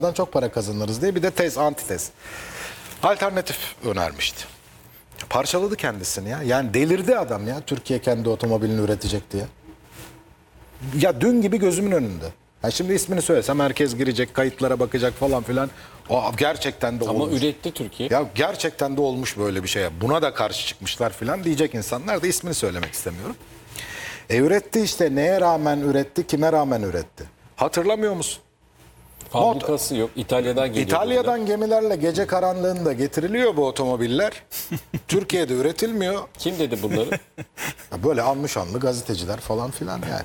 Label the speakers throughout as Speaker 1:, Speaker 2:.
Speaker 1: çok para kazanırız diye bir de tez, antitez. Alternatif önermişti. Parçaladı kendisini ya. Yani delirdi adam ya. Türkiye kendi otomobilini üretecek diye. Ya dün gibi gözümün önünde. Yani şimdi ismini söylesem herkes girecek, kayıtlara bakacak falan filan. O gerçekten de olmuş.
Speaker 2: Ama üretti Türkiye.
Speaker 1: Ya gerçekten de olmuş böyle bir şey. Buna da karşı çıkmışlar filan diyecek insanlar da ismini söylemek istemiyorum. Üretti işte. Neye rağmen üretti, kime rağmen üretti? Hatırlamıyor musun?
Speaker 2: Fabrikası yok. İtalya'dan geliyor.
Speaker 1: İtalya'dan gemilerle gece karanlığında getiriliyor bu otomobiller. Türkiye'de üretilmiyor.
Speaker 2: Kim dedi bunları?
Speaker 1: Böyle anlı şanlı gazeteciler falan filan yani.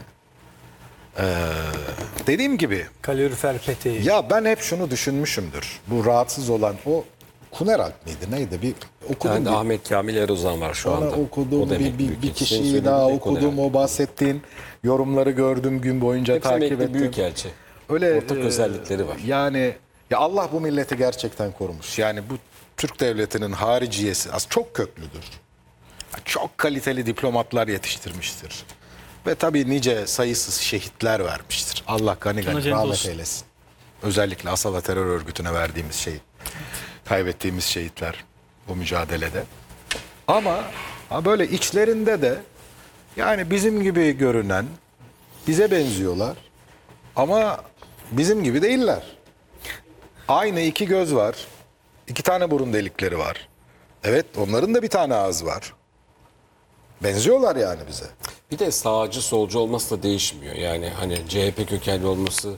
Speaker 1: Dediğim gibi
Speaker 3: Kalorifer peteği.
Speaker 1: ya ben hep şunu düşünmüşümdür. Bu rahatsız olan o Kuneralp miydi neydi? Bir okudum.
Speaker 2: Yani Ahmet Kamil Erozan var şu
Speaker 1: Ona
Speaker 2: anda.
Speaker 1: okudum.
Speaker 2: O demek
Speaker 1: Bir
Speaker 2: büyükelçi. Senin
Speaker 1: kişiyi
Speaker 2: söylediğin
Speaker 1: daha
Speaker 2: de
Speaker 1: okudum.
Speaker 2: Kuneralp.
Speaker 1: O bahsettiğin yorumları gördüm gün boyunca
Speaker 2: Hepsi
Speaker 1: takip
Speaker 2: emekli
Speaker 1: ettim.
Speaker 2: büyükelçi.
Speaker 1: Öyle
Speaker 2: Ortak özellikleri var.
Speaker 1: Yani ya Allah bu milleti gerçekten korumuş. Yani bu Türk devletinin hariciyesi az çok köklüdür. Çok kaliteli diplomatlar yetiştirmiştir. Ve tabii nice sayısız şehitler vermiştir. Allah gani gani
Speaker 3: cennet
Speaker 1: rahmet
Speaker 3: olsun.
Speaker 1: eylesin. Özellikle Asala terör örgütüne verdiğimiz kaybettiğimiz şehitler bu mücadelede. Ama böyle içlerinde de yani bizim gibi görünen, bize benziyorlar ama bizim gibi değiller. Aynı iki göz var, iki tane burun delikleri var. Evet, onların da bir tane ağız var. Benziyorlar yani bize.
Speaker 2: Bir de sağcı solcu olması da değişmiyor. Yani hani CHP kökenli olması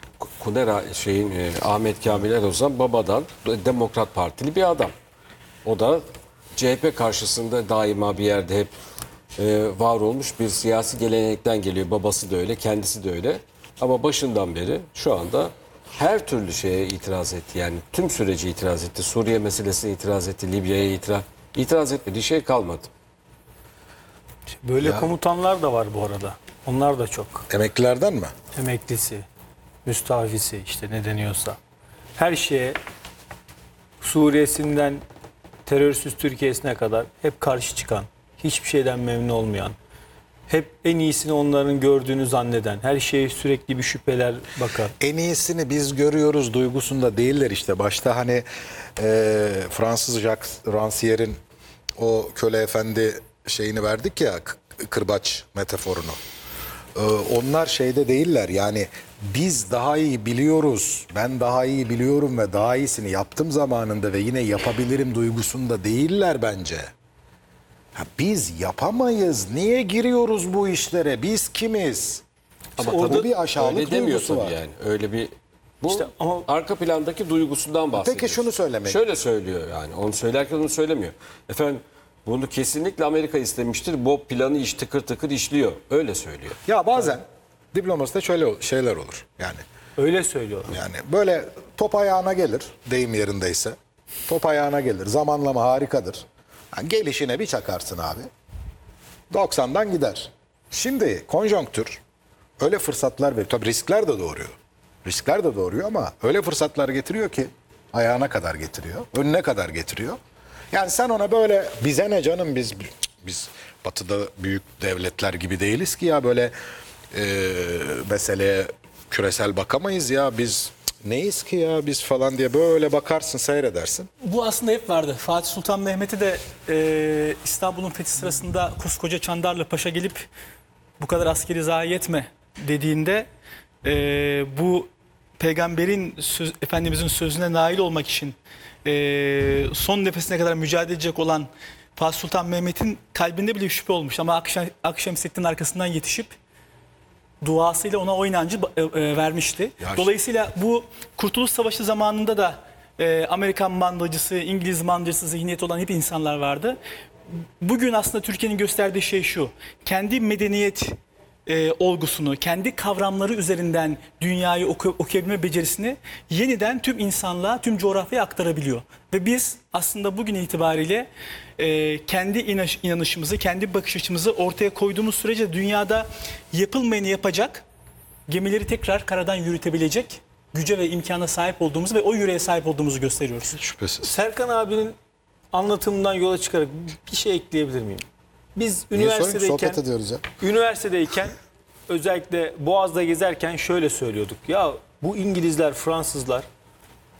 Speaker 2: Ahmet Kamil Erozan babadan Demokrat Partili bir adam. O da CHP karşısında daima bir yerde hep var olmuş bir siyasi gelenekten geliyor. Babası da öyle, kendisi de öyle. Ama başından beri şu anda her türlü şeye itiraz etti. Yani tüm süreci itiraz etti. Suriye meselesine itiraz etti. Libya'ya itiraz etmediği şey kalmadı.
Speaker 3: Böyle komutanlar da var bu arada. Onlar da çok.
Speaker 1: Emeklilerden mi?
Speaker 3: Emeklisi, müstahfisi işte ne deniyorsa. Her şeye Suriye'sinden terörsüz Türkiye'sine kadar hep karşı çıkan, hiçbir şeyden memnun olmayan, hep en iyisini onların gördüğünü zanneden, her şeye sürekli bir şüpheler bakar.
Speaker 1: En iyisini biz görüyoruz duygusunda değiller işte. Başta hani Fransız Jacques Rancière'in o köle efendi şeyini verdik ya, kırbaç metaforunu. Onlar şeyde değiller yani biz daha iyi biliyoruz, ben daha iyi biliyorum ve daha iyisini yaptım zamanında ve yine yapabilirim duygusunda değiller bence. Biz yapamayız, niye giriyoruz bu işlere, biz kimiz?
Speaker 2: Ama
Speaker 1: Orada
Speaker 2: tabii
Speaker 1: bir aşağılık
Speaker 2: öyle demiyor
Speaker 1: duygusu
Speaker 2: tabii
Speaker 1: var.
Speaker 2: yani. Öyle bir bu
Speaker 3: İşte ama-
Speaker 2: arka plandaki duygusundan bahsediyor.
Speaker 1: Peki şunu söylemek.
Speaker 2: Şöyle söylüyor yani. Onu söylerken onu söylemiyor. Efendim bunu kesinlikle Amerika istemiştir. Bu planı tıkır tıkır işliyor. Öyle söylüyor.
Speaker 1: Ya bazen diplomaside şöyle şeyler olur yani.
Speaker 3: Öyle söylüyorlar.
Speaker 1: Yani böyle top ayağına gelir, deyim yerindeyse. Top ayağına gelir. Zamanlama harikadır. Yani gelişine bir çakarsın abi. 90'dan gider. Şimdi konjonktür öyle fırsatlar veriyor. Tabii riskler de doğuruyor. Riskler de doğuruyor ama öyle fırsatlar getiriyor ki ayağına kadar getiriyor. Önüne kadar getiriyor. Yani sen ona böyle bize ne canım biz Batı'da büyük devletler gibi değiliz ki ya böyle meseleye küresel bakamayız ya biz neyiz ki ya biz falan diye böyle bakarsın seyredersin.
Speaker 4: Bu aslında hep vardı. Fatih Sultan Mehmet'i de İstanbul'un fethi sırasında koskoca Çandarlı Paşa gelip bu kadar askeri zayi etme dediğinde bu peygamberin Efendimizin sözüne nail olmak için son nefesine kadar mücadele edecek olan Fatih Sultan Mehmet'in kalbinde bile şüphe olmuş. Ama Akşemseddin'in arkasından yetişip duasıyla ona o inancı vermişti. Dolayısıyla bu Kurtuluş Savaşı zamanında da Amerikan mandacısı, İngiliz mandacısı zihniyeti olan hep insanlar vardı. Bugün aslında Türkiye'nin gösterdiği şey şu: kendi medeniyet olgusunu, kendi kavramları üzerinden dünyayı okuyabilme becerisini yeniden tüm insanlığa, tüm coğrafyaya aktarabiliyor. Ve biz aslında bugün itibariyle kendi inanışımızı, kendi bakış açımızı ortaya koyduğumuz sürece dünyada yapılmayanı yapacak, gemileri tekrar karadan yürütebilecek güce ve imkana sahip olduğumuzu ve o yüreğe sahip olduğumuzu gösteriyoruz.
Speaker 1: Şüphesiz.
Speaker 3: Serkan abinin anlatımından yola çıkarak bir şey ekleyebilir miyim? Biz
Speaker 1: Niye sorayım? Sohbet ediyoruz ya.
Speaker 3: üniversitedeyken özellikle Boğaz'da gezerken şöyle söylüyorduk. Ya bu İngilizler, Fransızlar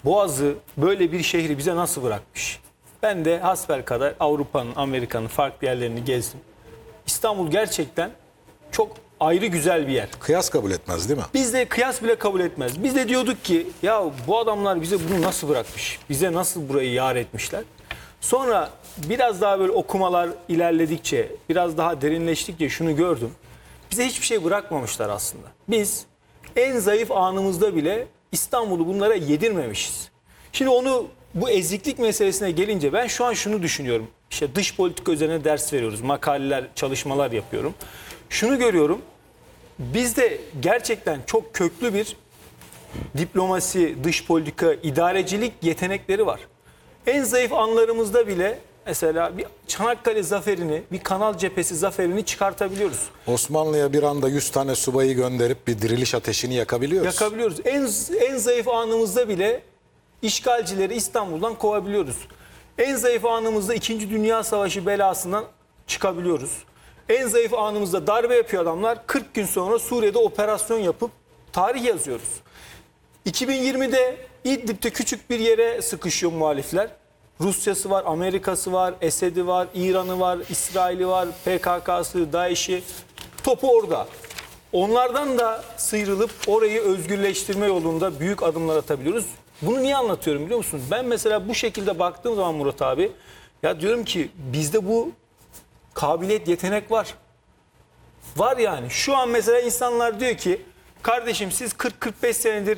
Speaker 3: Boğaz'ı, böyle bir şehri bize nasıl bırakmış? Ben de hasbelkader Avrupa'nın, Amerika'nın farklı yerlerini gezdim. İstanbul gerçekten çok ayrı güzel bir yer.
Speaker 1: Kıyas kabul etmez değil mi?
Speaker 3: Biz de kıyas bile kabul etmez. Biz de diyorduk ki ya bu adamlar bize bunu nasıl bırakmış? Bize nasıl burayı yar etmişler? Sonra biraz daha böyle okumalar ilerledikçe, biraz daha derinleştikçe şunu gördüm. Bize hiçbir şey bırakmamışlar aslında. Biz en zayıf anımızda bile İstanbul'u bunlara yedirmemişiz. Şimdi bu eziklik meselesine gelince ben şu an şunu düşünüyorum. İşte dış politika üzerine ders veriyoruz. Makaleler, çalışmalar yapıyorum. Şunu görüyorum. Bizde gerçekten çok köklü bir diplomasi, dış politika, idarecilik yetenekleri var. En zayıf anlarımızda bile mesela bir Çanakkale zaferini, bir Kanal Cephesi zaferini çıkartabiliyoruz.
Speaker 1: Osmanlı'ya bir anda 100 tane subayı gönderip bir diriliş ateşini yakabiliyoruz.
Speaker 3: Yakabiliyoruz. En zayıf anımızda bile işgalcileri İstanbul'dan kovabiliyoruz. En zayıf anımızda 2. Dünya Savaşı belasından çıkabiliyoruz. En zayıf anımızda darbe yapıyor adamlar. 40 gün sonra Suriye'de operasyon yapıp tarih yazıyoruz. 2020'de İdlib'de küçük bir yere sıkışıyor muhalifler. Rusya'sı var, Amerika'sı var, Esed'i var, İran'ı var, İsrail'i var, PKK'sı, DAEŞ'i. Topu orada. Onlardan da sıyrılıp orayı özgürleştirme yolunda büyük adımlar atabiliyoruz. Bunu niye anlatıyorum biliyor musun? Ben mesela bu şekilde baktığım zaman Murat abi, ya diyorum ki bizde bu kabiliyet, yetenek var. Var yani. Şu an mesela insanlar diyor ki kardeşim siz 40-45 senedir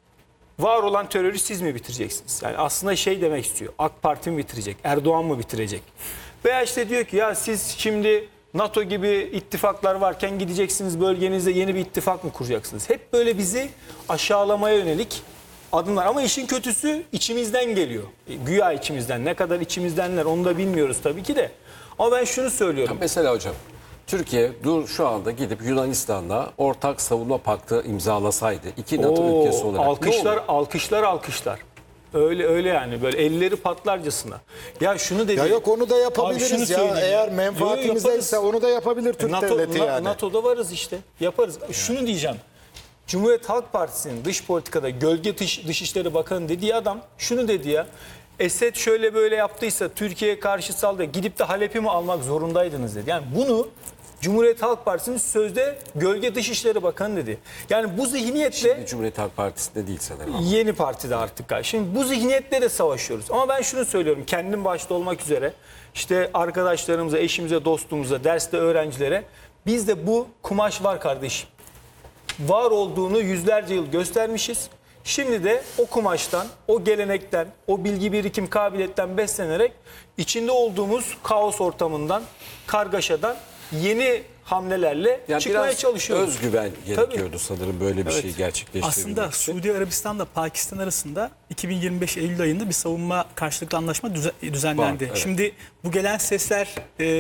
Speaker 3: var olan terörü siz mi bitireceksiniz? Yani aslında şey demek istiyor. AK Parti mi bitirecek? Erdoğan mı bitirecek? Veya işte diyor ki ya siz şimdi NATO gibi ittifaklar varken gideceksiniz bölgenizde yeni bir ittifak mı kuracaksınız? Hep böyle bizi aşağılamaya yönelik adımlar. Ama işin kötüsü içimizden geliyor. Güya içimizden. Ne kadar içimizdenler onu da bilmiyoruz tabii ki de. Ama ben şunu söylüyorum.
Speaker 2: Mesela hocam, Türkiye şu anda gidip Yunanistan'la ortak savunma paktı imzalasaydı, iki NATO ülkesi olarak
Speaker 3: alkışlar,
Speaker 2: ne olur?
Speaker 3: alkışlar. Öyle yani böyle elleri patlarcasına. Ya şunu dedi.
Speaker 1: Ya yok onu da
Speaker 3: Abi
Speaker 1: yapabiliriz
Speaker 3: şunu
Speaker 1: ya.
Speaker 3: söyleyeyim
Speaker 1: Eğer
Speaker 3: Yo,
Speaker 1: menfaatimizdeyse
Speaker 3: yaparız.
Speaker 1: onu da yapabilir Türk devleti yani.
Speaker 3: NATO'da varız işte. Yaparız. Şunu diyeceğim. Cumhuriyet Halk Partisi'nin dış politikada gölge Dışişleri Bakanı dediği adam şunu dedi ya. Esed şöyle böyle yaptıysa Türkiye'ye karşı saldırı gidip de Halep'i mi almak zorundaydınız dedi. Yani bunu Cumhuriyet Halk Partisi'nin sözde gölge Dışişleri Bakanı dedi. Yani bu zihniyetle
Speaker 2: Şimdi Cumhuriyet Halk Partisi'nde değil sanırım.
Speaker 3: yeni partide artık. Şimdi bu zihniyetle de savaşıyoruz. Ama ben şunu söylüyorum kendim başta olmak üzere işte arkadaşlarımıza, eşimize, dostumuza, derste öğrencilere bizde bu kumaş var kardeşim. Var olduğunu yüzlerce yıl göstermişiz. Şimdi de o kumaştan, o gelenekten, o bilgi birikim kabiliyetten beslenerek içinde olduğumuz kaos ortamından, kargaşadan yeni hamlelerle
Speaker 2: Yani
Speaker 3: çıkmaya
Speaker 2: biraz
Speaker 3: çalışıyoruz.
Speaker 2: özgüven gerekiyordu sanırım böyle bir şey gerçekleştirmek
Speaker 4: Aslında
Speaker 2: için.
Speaker 4: Suudi Arabistan'la Pakistan arasında 2025 Eylül ayında bir savunma karşılıklı anlaşma düzenlendi.
Speaker 2: Var, evet.
Speaker 4: Şimdi bu gelen sesler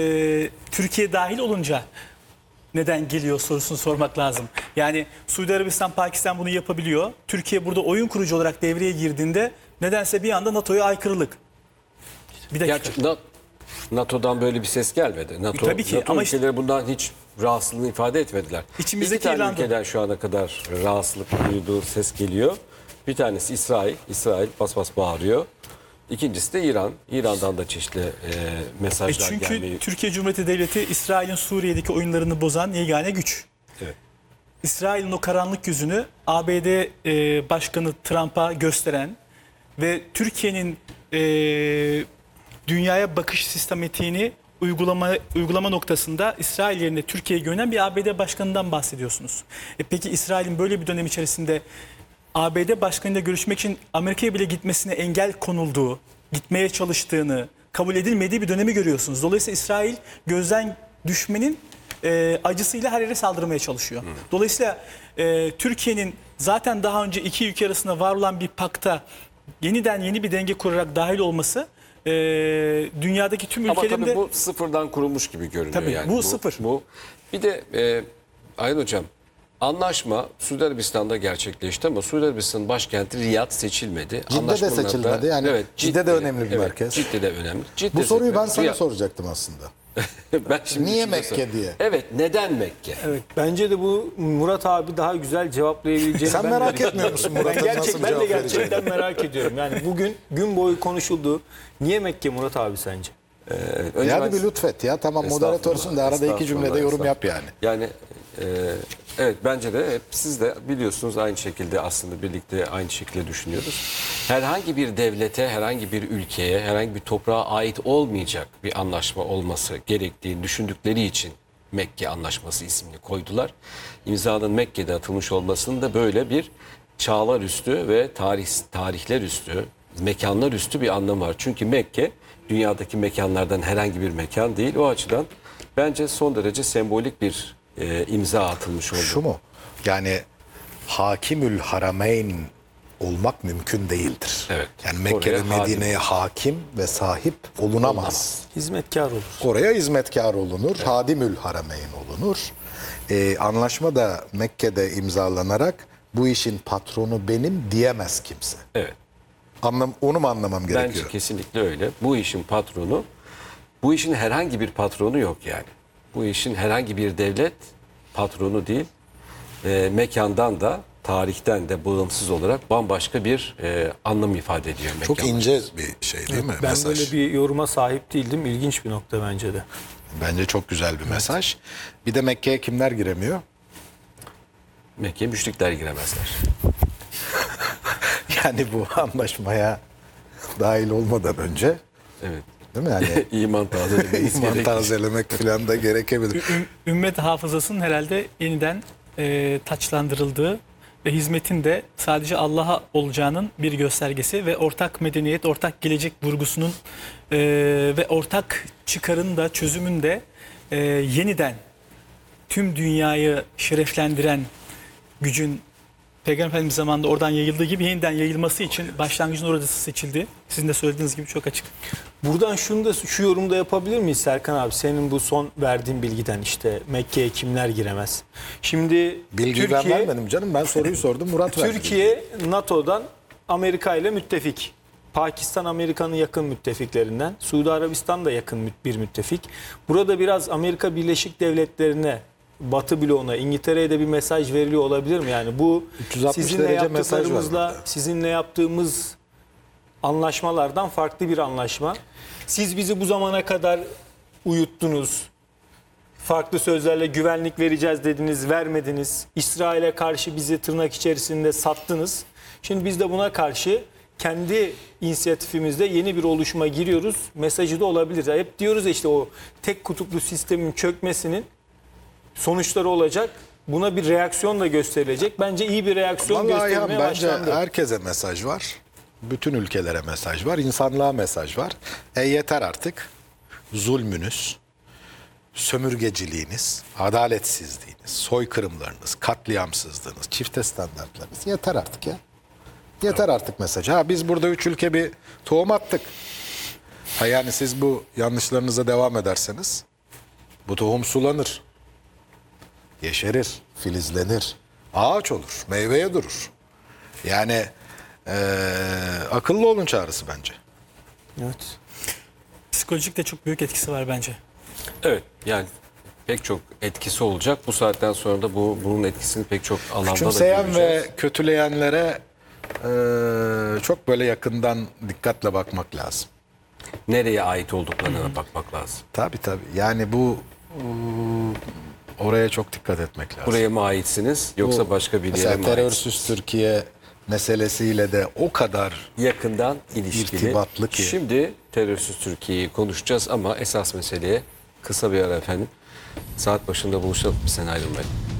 Speaker 4: Türkiye dahil olunca neden geliyor sorusunu sormak lazım. Yani Suudi Arabistan, Pakistan bunu yapabiliyor. Türkiye burada oyun kurucu olarak devreye girdiğinde nedense bir anda NATO'ya aykırılık. Bir dakika.
Speaker 2: Gerçi NATO'dan böyle bir ses gelmedi.
Speaker 4: Tabii ki,
Speaker 2: NATO
Speaker 4: ama
Speaker 2: ülkeleri bundan hiç rahatsızlığını ifade etmediler.
Speaker 4: İçimizdeki
Speaker 2: İki tane
Speaker 4: İrlanda.
Speaker 2: ülkeden şu ana kadar rahatsızlık duyduğu ses geliyor. Bir tanesi İsrail. İsrail bas bas bağırıyor. İkincisi de İran. İran'dan da çeşitli mesajlar
Speaker 4: Çünkü
Speaker 2: gelmeyi.
Speaker 4: Türkiye Cumhuriyeti Devleti İsrail'in Suriye'deki oyunlarını bozan yegane güç.
Speaker 2: Evet.
Speaker 4: İsrail'in o karanlık yüzünü ABD Başkanı Trump'a gösteren ve Türkiye'nin dünyaya bakış sistematiğini uygulama noktasında İsrail yerine Türkiye'ye gönderen bir ABD Başkanı'ndan bahsediyorsunuz. Peki İsrail'in böyle bir dönem içerisinde ABD Başkanı'yla görüşmek için Amerika'ya bile gitmesine engel konulduğu, gitmeye çalıştığını, kabul edilmediği bir dönemi görüyorsunuz. Dolayısıyla İsrail gözden düşmenin acısıyla her yere saldırmaya çalışıyor. Dolayısıyla Türkiye'nin zaten daha önce iki ülke arasında var olan bir pakta yeniden yeni bir denge kurarak dahil olması dünyadaki tüm
Speaker 2: Ama
Speaker 4: ülkelerin
Speaker 2: tabii
Speaker 4: de...
Speaker 2: bu sıfırdan kurulmuş gibi görünüyor.
Speaker 4: Tabii,
Speaker 2: yani.
Speaker 4: bu sıfır.
Speaker 2: Bir de Ayhan Hocam, anlaşma Suudi Arabistan'da gerçekleşti ama Suudi Arabistan'ın başkenti Riyad seçilmedi.
Speaker 1: Cidde de
Speaker 2: Anlaşmalar da-
Speaker 1: seçilmedi. Yani Cidde de önemli bir merkez.
Speaker 2: Cidde de önemli.
Speaker 1: Bu soruyu ben sana
Speaker 2: Riyad-
Speaker 1: soracaktım aslında.
Speaker 2: Ben şimdi
Speaker 1: Niye
Speaker 2: içimde
Speaker 1: Mekke
Speaker 2: sor-
Speaker 1: diye?
Speaker 2: Evet, neden Mekke?
Speaker 3: Evet, bence de bu Murat abi daha güzel cevaplayabileceğini
Speaker 1: Sen
Speaker 3: ben de
Speaker 1: merak
Speaker 3: düşünüyorum.
Speaker 1: etmiyor musun
Speaker 3: Ben
Speaker 1: Murat'ın nasıl
Speaker 3: ben de
Speaker 1: cevap
Speaker 3: gerçekten
Speaker 1: vereceğini?
Speaker 3: merak ediyorum. Yani bugün gün boyu konuşuldu. Niye Mekke Murat abi sence?
Speaker 2: Evet, önce
Speaker 1: Yani
Speaker 2: ben-
Speaker 1: bir lütfet ya. Tamam
Speaker 2: Estağfurullah,
Speaker 1: moderatörsün de arada iki
Speaker 2: estağfurullah,
Speaker 1: cümlede yorum yap yani.
Speaker 2: Yani evet, bence de hep siz de biliyorsunuz, aynı şekilde aslında birlikte aynı şekilde düşünüyoruz. Herhangi bir devlete, herhangi bir ülkeye, herhangi bir toprağa ait olmayacak bir anlaşma olması gerektiğini düşündükleri için Mekke Anlaşması ismini koydular. İmzanın Mekke'de atılmış olmasının da böyle bir çağlar üstü ve tarihler üstü, mekanlar üstü bir anlamı var. Çünkü Mekke dünyadaki mekanlardan herhangi bir mekan değil. O açıdan bence son derece sembolik bir imza atılmış oldu.
Speaker 1: Şu mu? Yani Hakimül Harameyn olmak mümkün değildir.
Speaker 2: Evet.
Speaker 1: Yani Mekke ve
Speaker 2: Oraya
Speaker 1: Medine'ye hakim ve sahip olunamaz.
Speaker 3: Hizmetkar olur.
Speaker 1: Oraya hizmetkar olunur. Hadimül Harameyn olunur. Anlaşma da Mekke'de imzalanarak bu işin patronu benim diyemez kimse.
Speaker 2: Evet.
Speaker 1: Onu mu anlamam gerekiyor?
Speaker 2: Bence kesinlikle öyle. Bu işin patronu, bu işin herhangi bir patronu yok yani. Bu işin herhangi bir devlet patronu değil. Mekandan da, tarihten de bağımsız olarak bambaşka bir anlam ifade ediyor mekan.
Speaker 1: Çok ince bir şey değil mi?
Speaker 3: Ben
Speaker 1: Mesaj.
Speaker 3: böyle bir yoruma sahip değildim. İlginç bir nokta bence de.
Speaker 1: Bence çok güzel bir mesaj. Bir de Mekke'ye kimler giremiyor?
Speaker 2: Mekke'ye müşrikler giremezler.
Speaker 1: Yani bu anlaşmaya dahil olmadan önce,
Speaker 2: Evet.
Speaker 1: değil mi? Yani
Speaker 2: İman tazelememiz
Speaker 1: iman
Speaker 2: gerekir.
Speaker 1: tazelemek falan da gerekebilir.
Speaker 4: Ümmet hafızasının herhalde yeniden taçlandırıldığı ve hizmetin de sadece Allah'a olacağının bir göstergesi ve ortak medeniyet, ortak gelecek vurgusunun ve ortak çıkarın da çözümün de yeniden tüm dünyayı şereflendiren gücün Peygamber Efendimiz zamanında oradan yayıldığı gibi yeniden yayılması için başlangıcın orası seçildi. Sizin de söylediğiniz gibi çok açık.
Speaker 3: Buradan şu yorumda yapabilir miyiz Serkan abi? Senin bu son verdiğin bilgiden işte Mekke'ye kimler giremez? Şimdi
Speaker 1: Bilgiyi ben vermedim canım. Ben soruyu sordum. Murat verdi.
Speaker 3: Türkiye NATO'dan Amerika ile müttefik. Pakistan Amerika'nın yakın müttefiklerinden. Suudi Arabistan da yakın bir müttefik. Burada biraz Amerika Birleşik Devletleri'ne, Batı bloğuna, İngiltere'ye de bir mesaj veriliyor olabilir mi? Yani bu
Speaker 1: 360
Speaker 3: sizinle
Speaker 1: derece mesaj var
Speaker 3: yaptıklarımızla,
Speaker 1: burada.
Speaker 3: sizinle yaptığımız anlaşmalardan farklı bir anlaşma. Siz bizi bu zamana kadar uyuttunuz. Farklı sözlerle güvenlik vereceğiz dediniz, vermediniz. İsrail'e karşı bizi tırnak içerisinde sattınız. Şimdi biz de buna karşı kendi inisiyatifimizde yeni bir oluşuma giriyoruz. Mesajı da olabilir. Hep diyoruz ya işte o tek kutuplu sistemin çökmesinin sonuçları olacak. Buna bir reaksiyon da gösterilecek. Bence iyi bir reaksiyon
Speaker 1: Vallahi Ayhan,
Speaker 3: gösterilmeye
Speaker 1: bence
Speaker 3: başlandı.
Speaker 1: herkese mesaj var. Bütün ülkelere mesaj var. İnsanlığa mesaj var. Yeter artık. Zulmünüz, sömürgeciliğiniz, adaletsizliğiniz, soykırımlarınız, katliamsızlığınız, çifte standartlarınız yeter artık ya. Yeter artık mesajı. Ha, biz burada 3 ülke bir tohum attık. Ha, yani siz bu yanlışlarınıza devam ederseniz bu tohum sulanır. Yeşerir, filizlenir, ağaç olur, meyveye durur. Yani akıllı olun çağrısı bence.
Speaker 3: Evet.
Speaker 4: Psikolojik de çok büyük etkisi var bence.
Speaker 2: Evet, yani pek çok etkisi olacak. Bu saatten sonra da bunun etkisini pek çok alanda da
Speaker 1: Küçümseyen
Speaker 2: göreceğiz.
Speaker 1: ve kötüleyenlere çok böyle yakından dikkatle bakmak lazım.
Speaker 2: Nereye ait olduklarına bakmak lazım.
Speaker 1: Tabii tabii. Yani bu oraya çok dikkat etmek lazım.
Speaker 2: Buraya mı aitsiniz yoksa başka bir yere
Speaker 1: Mesela
Speaker 2: mi aitsiniz?
Speaker 1: terörsüz Türkiye meselesiyle de o kadar
Speaker 2: Yakından ilişkili.
Speaker 1: İrtibatlı ki.
Speaker 2: Şimdi terörsüz Türkiye'yi konuşacağız ama esas meseleye kısa bir ara efendim. Saat başında buluşalım. Sen ayrılmayın.